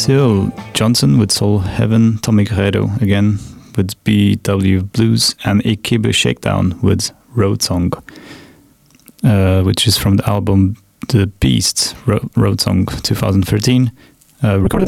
Cecil Johnson with Soul Heaven, Tommy Guerrero again with BW Blues, and Ekibe Shakedown with Road Song, which is from the album The Beast, Road Song 2013, recorded